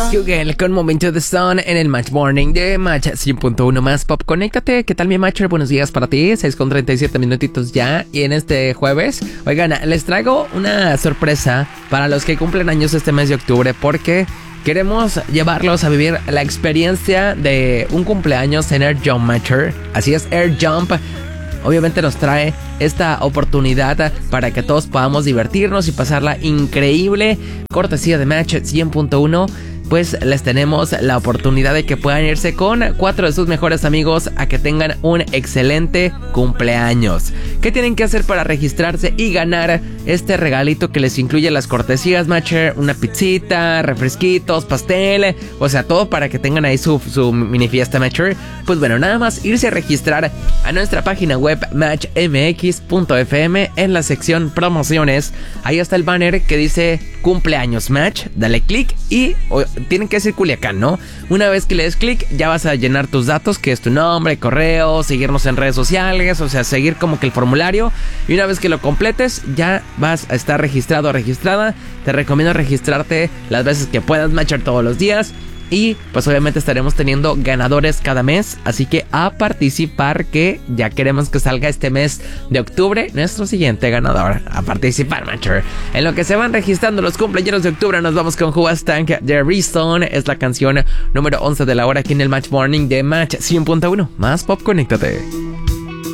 Google con Momento de Sun en el Match Morning de Match 100.1 más Pop. Conéctate, ¿qué tal mi Matcher? Buenos días para ti, 6:37 minutitos ya. Y en este jueves, oigan, les traigo una sorpresa para los que cumplen años este mes de octubre, porque queremos llevarlos a vivir la experiencia de un cumpleaños en Air Jump Matcher. Así es, Air Jump obviamente nos trae esta oportunidad para que todos podamos divertirnos y pasarla increíble. Cortesía de Match 100.1, pues les tenemos la oportunidad de que puedan irse con 4 de sus mejores amigos a que tengan un excelente cumpleaños. ¿Qué tienen que hacer para registrarse y ganar este regalito que les incluye las cortesías Matcher? Una pizzita, refresquitos, pastel, o sea, todo para que tengan ahí su mini fiesta Matcher. Pues bueno, nada más irse a registrar a nuestra página web matchmx.fm en la sección promociones. Ahí está el banner que dice cumpleaños Match. Dale clic y tienen que decir Culiacán, ¿no? Una vez que le des clic, ya vas a llenar tus datos, que es tu nombre, correo, seguirnos en redes sociales, o sea, seguir como que el formulario. Y una vez que lo completes, ya vas a estar registrado o registrada. Te recomiendo registrarte las veces que puedas, Matcher, todos los días. Y pues obviamente estaremos teniendo ganadores cada mes, así que a participar, que ya queremos que salga este mes de octubre nuestro siguiente ganador. A participar, Matcher. En lo que se van registrando los cumpleaños de octubre, nos vamos con Who Was Tank de Reason. Es la canción número 11 de la hora aquí en el Match Morning de Match 100.1 más Pop. Conéctate.